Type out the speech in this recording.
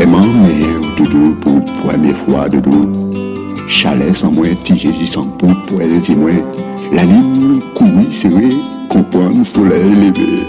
Vraiment, mais doudou pour première fois, doudou. Chalet sans moi, petit Jésus sans pour elle, c'est moi. La ligne couille serrée, comprendre soleil levé.